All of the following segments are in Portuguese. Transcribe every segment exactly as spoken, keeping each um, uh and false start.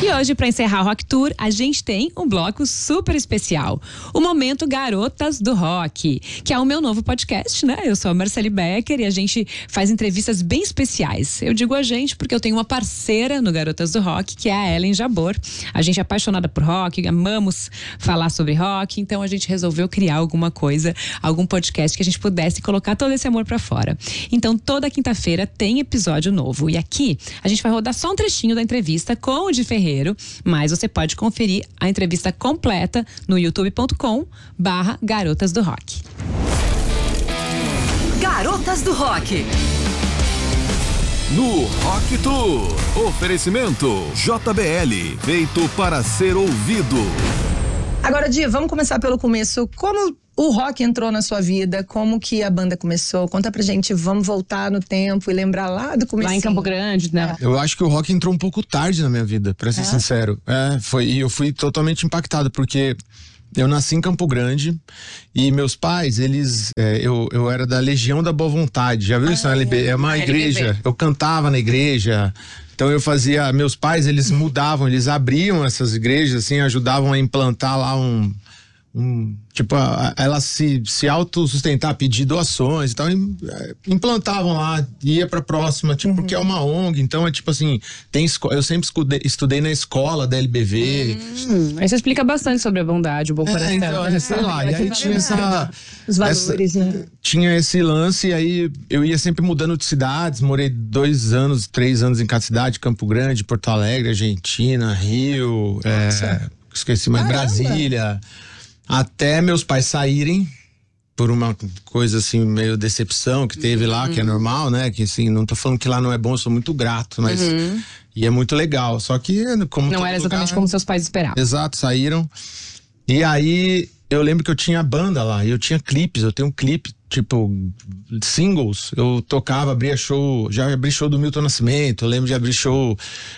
E hoje, para encerrar o Rock Tour, a gente tem um bloco super especial. O Momento Garotas do Rock, que é o meu novo podcast, né? Eu sou a Marcele Becker e a gente faz entrevistas bem especiais. Eu digo a gente porque eu tenho uma parceira no Garotas do Rock, que é a Ellen Jabor. A gente é apaixonada por rock, amamos falar sobre rock, então a gente resolveu criar alguma coisa, algum podcast que a gente pudesse colocar todo esse amor pra fora. Então, toda quinta-feira tem episódio novo. E aqui, a gente vai rodar só um trechinho da entrevista com o Di Ferreiro, mas você pode conferir a entrevista completa no youtube ponto com barra Garotas do Rock. Garotas do Rock. No Rock Tour, oferecimento J B L, feito para ser ouvido. Agora, Di, vamos começar pelo começo. Como o rock entrou na sua vida? Como que a banda começou? Conta pra gente, vamos voltar no tempo e lembrar lá do começo. Lá em Campo Grande, né? Eu acho que o rock entrou um pouco tarde na minha vida, pra ser é? sincero. É, foi, e eu fui totalmente impactado, porque eu nasci em Campo Grande e meus pais, eles... É, eu, eu era da Legião da Boa Vontade, já viu ah, isso? É, é uma igreja, eu cantava na igreja. Então eu fazia, meus pais, eles mudavam, eles abriam essas igrejas, assim, ajudavam a implantar lá um, um tipo, a, a, elas se, se autossustentar, pedir doações, então implantavam lá, ia pra próxima, tipo, uhum. porque é uma O N G, então é tipo assim, tem escola, eu sempre estudei, estudei na escola da L B V. Hum, aí você explica bastante sobre a bondade, o bom coração. É, então, sei lá, e aí tinha essa... Os valores, essa, né? Tinha esse lance, e aí eu ia sempre mudando de cidades, morei dois anos, três anos em cada cidade, Campo Grande, Porto Alegre, Argentina, Rio, é, esqueci mais, Brasília, até meus pais saírem, por uma coisa assim, meio decepção que teve lá, uhum. que é normal, né, que assim, não tô falando que lá não é bom, eu sou muito grato, mas, uhum. e é muito legal, só que como não era exatamente lugar, como seus pais esperavam. Exato, saíram, e aí eu lembro que eu tinha banda lá, e eu tinha clipes, eu tenho um clipe, tipo, singles, eu tocava, abria show, já abri show do Milton Nascimento, eu lembro de abrir show,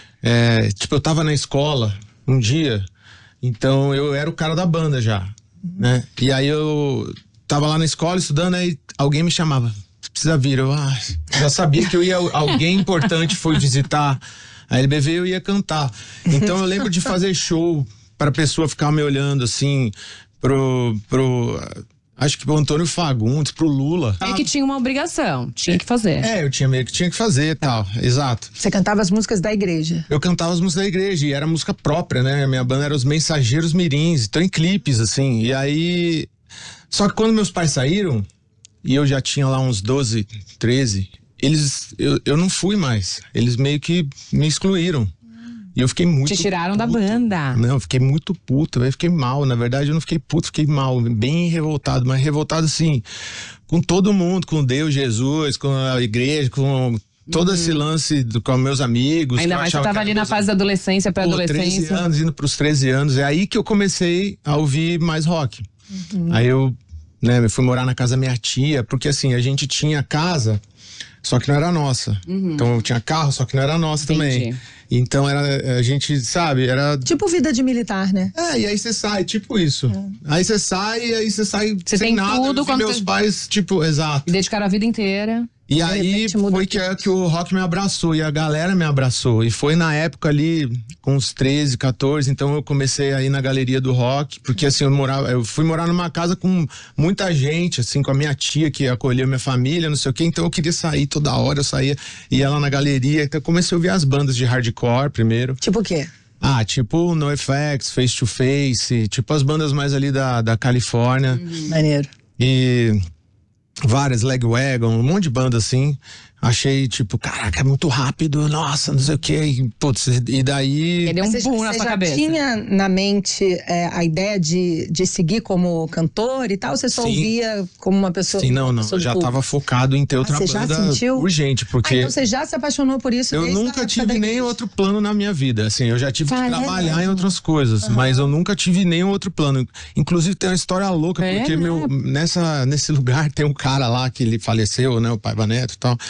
é, tipo, eu tava na escola um dia, então eu era o cara da banda já, uhum. né, e aí eu tava lá na escola estudando, aí alguém me chamava, você precisa vir, eu ah, já sabia que eu ia, alguém importante foi visitar a L B V, eu ia cantar, então eu lembro de fazer show pra pessoa ficar me olhando assim, pro, pro acho que pro Antônio Fagundes, pro Lula. É que tinha uma obrigação, tinha que fazer. É, eu tinha meio que tinha que fazer e tal, exato. Você cantava as músicas da igreja? Eu cantava as músicas da igreja e era música própria, né? A minha banda era os Mensageiros Mirins, então em clipes, assim, e aí... Só que quando meus pais saíram, e eu já tinha lá uns doze, treze, eles... Eu, eu não fui mais, eles meio que me excluíram. E eu fiquei muito Te tiraram puto. da banda. Não, eu fiquei muito puto, eu fiquei mal. Na verdade, eu não fiquei puto, fiquei mal, bem revoltado, mas revoltado assim, com todo mundo, com Deus, Jesus, com a igreja, com todo uhum. esse lance do, com meus amigos. Ainda mais que você tava ali na fase da adolescência, pré-adolescência. treze anos, indo pros treze anos. É aí que eu comecei a ouvir mais rock. Uhum. Aí eu, né, eu fui morar na casa da minha tia, porque assim, a gente tinha casa, só que não era nossa. Uhum. Então eu tinha carro, só que não era nossa também. Então era, a gente, sabe, era... Tipo vida de militar, né? É, e aí você sai, tipo isso. É. Aí você sai, e aí você sai você sem tem nada. Tudo e meus você... pais, tipo, exato. E dedicaram a vida inteira. E aí foi que, que o rock me abraçou e a galera me abraçou. E foi na época ali, com uns treze, quatorze, então eu comecei a ir na galeria do rock, porque assim, eu morava, eu fui morar numa casa com muita gente, assim, com a minha tia que acolheu minha família, não sei o quê, então eu queria sair toda hora, eu saía, ia lá na galeria, então eu comecei a ouvir as bandas de hardcore primeiro. Tipo o quê? Ah, tipo NoFX, Face to Face, tipo as bandas mais ali da, da Califórnia. Hum, maneiro. E... várias, Lagwagon, um monte de banda assim. Achei, tipo, caraca, é muito rápido, nossa, não sei o quê. E, putz, e daí... Ele deu um você, boom na você sua já cabeça. tinha na mente é, a ideia de, de seguir como cantor e tal? Ou você só Sim. ouvia como uma pessoa... Sim, não, não. Já público? Tava focado em ter outra ah, você banda já sentiu? urgente, porque... Ah, então você já se apaixonou por isso? Eu nunca tive nem outro plano na minha vida, assim, eu já tive que trabalhar em outras coisas, uhum. mas eu nunca tive nenhum outro plano. Inclusive tem uma história louca, é, porque né? meu, nessa, nesse lugar tem um cara lá que ele faleceu, né, o Paiva Neto e tal.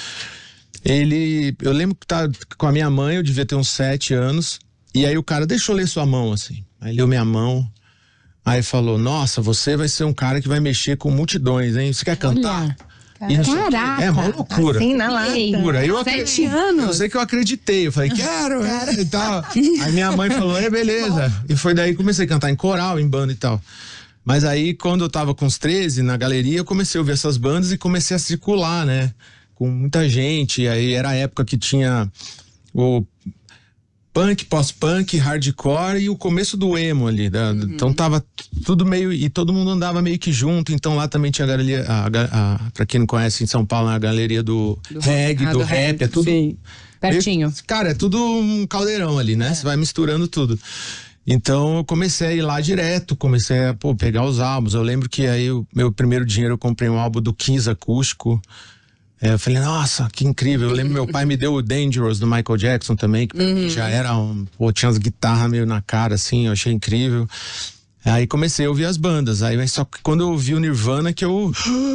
Ele, eu lembro que tá com a minha mãe, eu devia ter uns sete anos, e aí o cara deixou ler sua mão, assim, aí leu minha mão, aí falou, nossa, você vai ser um cara que vai mexer com multidões, hein, você quer cantar? Olha. E não sei o quê. Caraca. É uma loucura. Assim, na lata. Loucura. Eu Sete acreditei. anos. Eu sei que eu acreditei. Eu falei, quero, é, e tal. Aí minha mãe falou, é, beleza. E foi daí que comecei a cantar em coral, em banda e tal. Mas aí, quando eu tava com os treze, na galeria, eu comecei a ouvir essas bandas e comecei a circular, né? Com muita gente. E aí era a época que tinha o punk, pós-punk, hardcore e o começo do emo ali. Da, uhum. Então tava tudo meio... E todo mundo andava meio que junto. Então lá também tinha a galeria... A, a, a, pra quem não conhece, em São Paulo, a galeria do, do reggae, ah, do, do rap. rap é tudo... Sim. Pertinho. Meio, cara, é tudo um caldeirão ali, né? Você é. vai misturando tudo. Então eu comecei a ir lá direto, comecei a pô, pegar os álbuns. Eu lembro que aí o meu primeiro dinheiro eu comprei um álbum do Kiss acústico. É, eu falei, nossa, que incrível. Eu lembro meu pai me deu o Dangerous do Michael Jackson também, que uhum. já era um. Pô, tinha as guitarras meio na cara, assim, eu achei incrível. Aí comecei a ouvir as bandas. Aí só que quando eu ouvi o Nirvana que eu.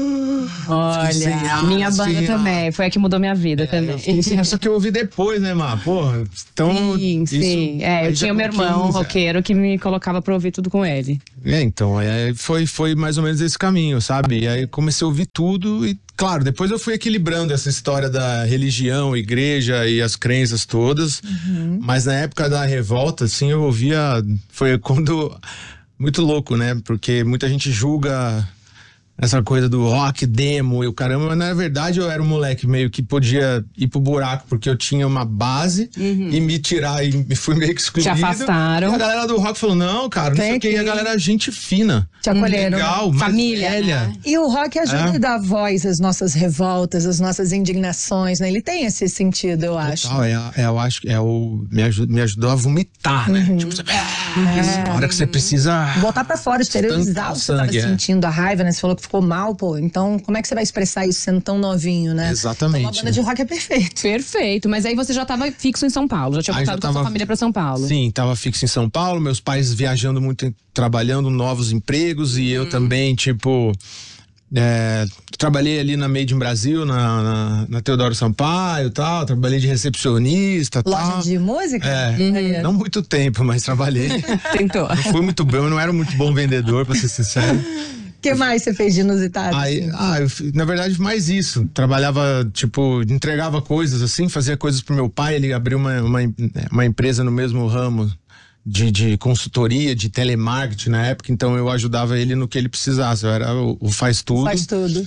Olha, minha banda assim, também. Foi a que mudou minha vida é, também. Assim, só que eu ouvi depois, né, Má? Porra, então. Sim, isso, sim. É, eu tinha meu irmão quinze, roqueiro que me colocava pra ouvir tudo com ele. É, então, aí foi, foi mais ou menos esse caminho, sabe? E aí comecei a ouvir tudo e, claro, depois eu fui equilibrando essa história da religião, igreja e as crenças todas. Uhum. Mas na época da revolta, assim, eu ouvia. Foi quando. Muito louco, né? Porque muita gente julga essa coisa do rock, demo e o caramba, mas na verdade eu era um moleque meio que podia ir pro buraco porque eu tinha uma base uhum. e me tirar e me fui meio que excluído. Te afastaram. E a galera do rock falou, não, cara, não sei o que. E a galera, gente fina. Te acolheram. Legal, família. Velha. E o rock ajuda é. a dar voz às nossas revoltas, às nossas indignações, né? Ele tem esse sentido, eu acho. Total, é, é, eu acho que é o, me, ajud, me ajudou a vomitar, né? Uhum. Tipo, você, é, a hora que você precisa botar pra fora, exteriorizar o que você tava é. sentindo, a raiva, né? Você falou que ficou mal, pô. Então, como é que você vai expressar isso sendo tão novinho, né? Exatamente. Então, uma banda de rock é perfeito. Perfeito. Mas aí você já tava fixo em São Paulo, já tinha voltado com a sua família pra São Paulo. Sim, tava fixo em São Paulo, meus pais viajando muito, trabalhando novos empregos e eu hum. também, tipo... É, trabalhei ali na Made in Brasil, na, na, na Teodoro Sampaio e tal, trabalhei de recepcionista. Loja tal. de música? É, uhum. Não muito tempo, mas trabalhei. Tentou. Não fui muito bom, eu não era muito bom vendedor, pra ser sincero. O que mais você fez de inusitado? Aí, ah, eu, na verdade, mais isso. Trabalhava, tipo, entregava coisas assim, fazia coisas pro meu pai, ele abriu uma, uma, uma empresa no mesmo ramo. De, de consultoria, de telemarketing na época, então eu ajudava ele no que ele precisasse, eu era o, o faz tudo. Faz tudo.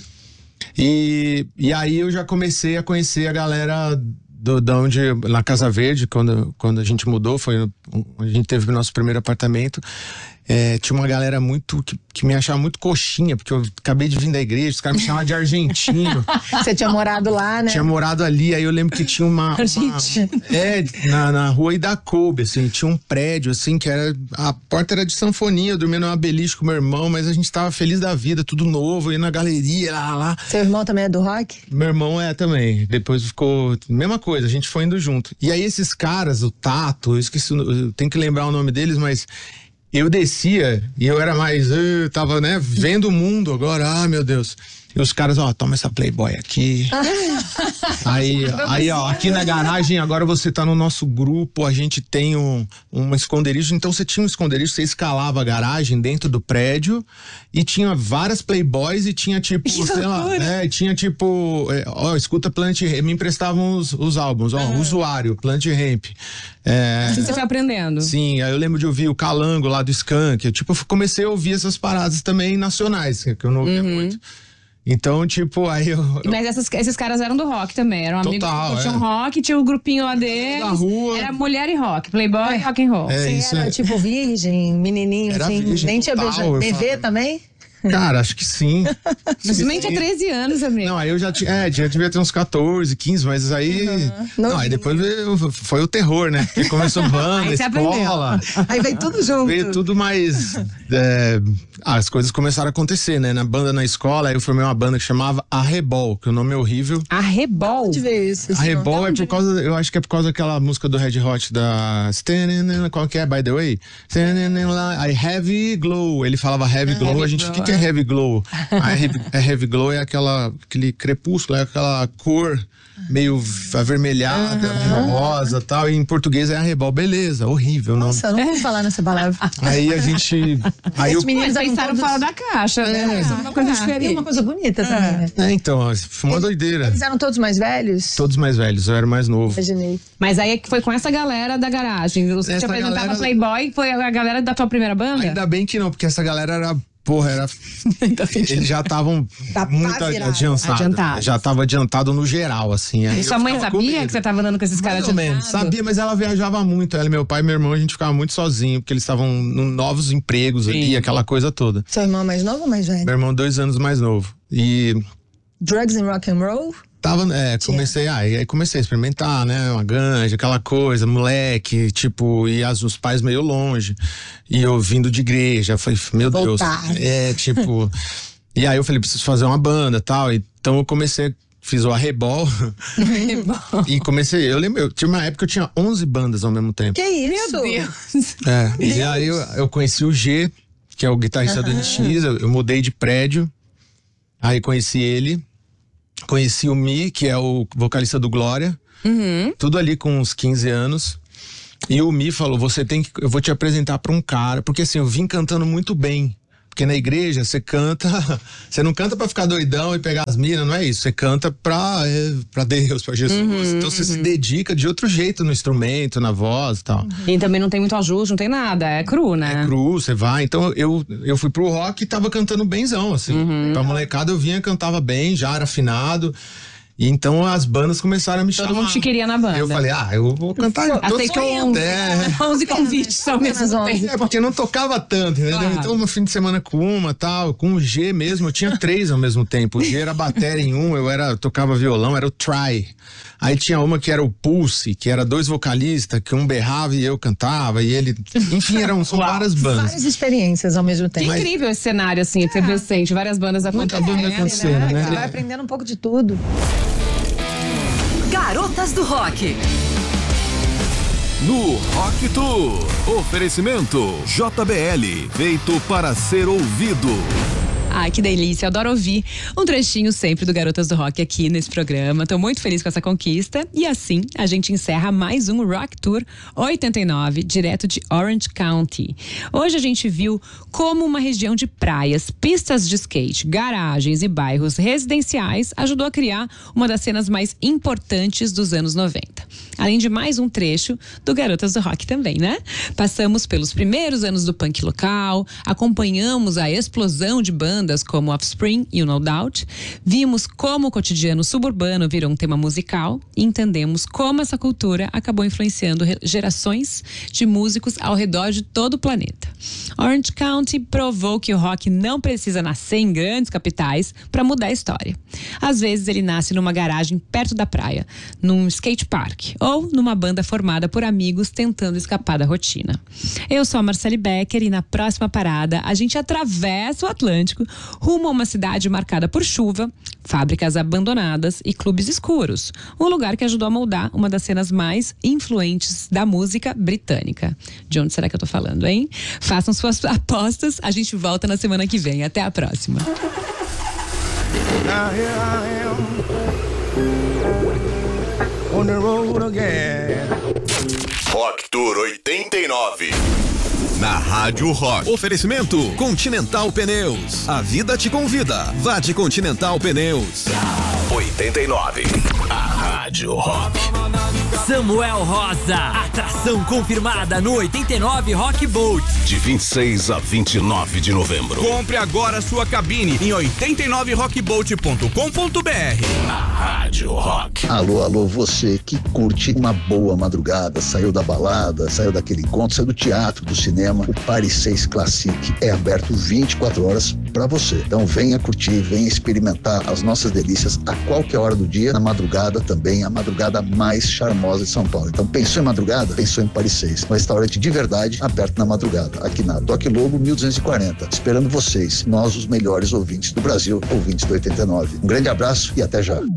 E, e aí eu já comecei a conhecer a galera do, da onde, na Casa Verde, quando, quando a gente mudou, foi, a gente teve o nosso primeiro apartamento. É, tinha uma galera muito que, que me achava muito coxinha, porque eu acabei de vir da igreja, os caras me chamavam de argentino. Você tinha morado lá, né? Tinha morado ali, aí eu lembro que tinha uma. uma é, na, na rua Idacoube, assim, tinha um prédio, assim, que era. A porta era de sanfonia, eu dormia numa beliche com meu irmão, mas a gente tava feliz da vida, tudo novo, ia na galeria, lá, lá. Seu irmão também é do rock? Meu irmão é também. Depois ficou. Mesma coisa, a gente foi indo junto. E aí esses caras, o Tato, eu esqueci, eu tenho que lembrar o nome deles, mas. Eu descia e eu era mais, eu tava, né, vendo o mundo agora, ah, meu Deus. E os caras, ó, toma essa Playboy aqui. aí, aí, ó, aqui na garagem, agora você tá no nosso grupo, a gente tem um, um esconderijo. Então você tinha um esconderijo, você escalava a garagem dentro do prédio e tinha várias Playboys e tinha tipo, que sei lá, é, tinha tipo, é, ó, escuta Planet Hemp, me emprestavam os, os álbuns, ó, ah. Usuário, Planet Hemp. É, assim você foi aprendendo. Sim, aí eu lembro de ouvir o Calango lá do Skank, eu, tipo, eu comecei a ouvir essas paradas também nacionais, que eu não ouvia uhum. muito. Então, tipo, aí eu... eu... Mas essas, esses caras eram do rock também, eram amigos que tinham é. rock, tinha o grupinho lá deles. Da rua. Era mulher e rock, Playboy e é. rock and roll. É, Você era é. tipo virgem, menininho, era assim, virgem, nem tinha beijado. B V também? Cara, acho que sim. Mas também tinha treze anos, amigo. Não, aí eu já tinha, é, já devia ter uns catorze, quinze, mas aí... Uhum. Não, não, aí depois veio, foi o terror, né? Porque começou banda, escola. Aí veio tudo junto. Veio tudo mais... É, ah, as coisas começaram a acontecer, né? Na banda, na escola, aí eu formei uma banda que chamava Arrebol, que o nome é horrível. Arrebol? Onde veio isso? Arrebol é por causa, eu acho que é por causa daquela música do Red Hot da... Qual que é, by the way? I Heavy Glow. Ele falava Heavy Glow, a gente... O que, que é Heavy Glow? A heavy, a heavy Glow é aquela, aquele crepúsculo, é aquela cor meio avermelhada, uhum. meio rosa e tal. E em português é arrebol. Beleza, horrível. Nossa, não, não vou falar nessa palavra. Aí a gente... Aí os meninos pensaram fora da caixa, né? É, uma coisa diferente. Uma coisa bonita também, né? É, então, foi uma doideira. Eles eram todos mais velhos? Todos mais velhos, eu era mais novo. Imaginei. Mas aí é que foi com essa galera da garagem. Você essa te apresentava galera... Playboy, foi a galera da tua primeira banda? Ainda bem que não, porque essa galera era... Porra, era. Eles já estavam tá muito adiantados. Adiantado. Já tava adiantado no geral, assim. E sua mãe sabia que você tava andando com esses caras adiantados? Sabia, mas ela viajava muito. Ela, meu pai e meu irmão, a gente ficava muito sozinho, porque eles estavam em novos empregos. Sim. Ali, aquela coisa toda. Seu irmão mais novo ou mais velho? Meu irmão, dois anos mais novo. E. Drugs and rock and roll? Tava, é, comecei, ah, aí comecei a experimentar, né, uma ganja, aquela coisa, moleque, tipo, e as, os pais meio longe, e eu vindo de igreja, falei, meu Voltar. Deus, é, tipo, e aí eu falei, preciso fazer uma banda, tal, então eu comecei, fiz o arrebol, e comecei, eu lembro, eu, tinha uma época que eu tinha onze bandas ao mesmo tempo. Que isso? Meu Deus! É, e aí eu, eu conheci o G, que é o guitarrista uh-huh. do N X, eu, eu mudei de prédio, aí conheci ele, conheci o Mi, que é o vocalista do Glória, uhum. tudo ali com uns quinze anos. E o Mi falou, você tem que, eu vou te apresentar pra um cara, porque assim, eu vim cantando muito bem. Porque na igreja você canta, você não canta pra ficar doidão e pegar as minas, não é isso. Você canta pra, é, pra Deus, pra Jesus. Uhum, então você uhum. se dedica de outro jeito no instrumento, na voz e tal. Uhum. E também não tem muito ajuste, não tem nada, é cru, né? É cru, você vai. Então eu, eu fui pro rock e tava cantando benzão, assim. Uhum. Pra molecada eu vinha, cantava bem, já era afinado. E então as bandas começaram a me Todo chamar. Todo mundo te queria na banda. Eu falei, ah, eu vou cantar. Aceitou onze, é. onze convites ao mesmo tempo. É, porque não tocava tanto, entendeu? Claro. Então, no fim de semana com uma tal, com o G mesmo, eu tinha três ao mesmo tempo. O G era bateria em um, eu era, eu tocava violão, era o Try. Aí tinha uma que era o Pulse, que era dois vocalistas, que um berrava e eu cantava, e ele... Enfim, eram são várias bandas. Várias experiências ao mesmo tempo. Que incrível esse cenário, assim, efervescente, é. várias bandas acontecendo. É, acontecendo, né? né? Você vai aprendendo um pouco de tudo. Garotas do Rock. No Rock Tour, oferecimento J B L, feito para ser ouvido. Ai, que delícia, eu adoro ouvir um trechinho sempre do Garotas do Rock aqui nesse programa. Tô muito feliz com essa conquista. E assim, a gente encerra mais um Rock Tour oitenta e nove, direto de Orange County. Hoje a gente viu como uma região de praias, pistas de skate, garagens e bairros residenciais ajudou a criar uma das cenas mais importantes dos anos noventa. Além de mais um trecho do Garotas do Rock também, né? Passamos pelos primeiros anos do punk local, acompanhamos a explosão de bandas como Offspring e o No Doubt, vimos como o cotidiano suburbano virou um tema musical e entendemos como essa cultura acabou influenciando gerações de músicos ao redor de todo o planeta. Orange County provou que o rock não precisa nascer em grandes capitais para mudar a história. Às vezes ele nasce numa garagem perto da praia, num skate park ou numa banda formada por amigos tentando escapar da rotina. Eu sou a Marcele Becker e na próxima parada a gente atravessa o Atlântico rumo a uma cidade marcada por chuva, fábricas abandonadas e clubes escuros. Um lugar que ajudou a moldar uma das cenas mais influentes da música britânica. De onde será que eu tô falando, hein? Façam suas apostas, a gente volta na semana que vem. Até a próxima. Now here I am on the road again. Rock Tour oitenta e nove. Na Rádio Rock. Oferecimento Continental Pneus. A vida te convida. Vá de Continental Pneus. oitenta e nove. A Rádio Rock. Samuel Rosa. Atração confirmada no oitenta e nove Rock Boat. De vinte e seis a vinte e nove de novembro. Compre agora sua cabine em oitenta e nove rock boat ponto com ponto b r. A Rádio Rock. Alô, alô, você que curte uma boa madrugada, saiu da balada, saiu daquele encontro, saiu do teatro, do cinema, o Paris seis Classic é aberto vinte e quatro horas para você. Então venha curtir, venha experimentar as nossas delícias a qualquer hora do dia, na madrugada também, a madrugada mais charmosa de São Paulo. Então pensou em madrugada? Pensou em Paris seis. Um restaurante de verdade aberto na madrugada, aqui na Doc Lobo mil duzentos e quarenta. Esperando vocês, nós os melhores ouvintes do Brasil, ouvintes do oitenta e nove. Um grande abraço e até já.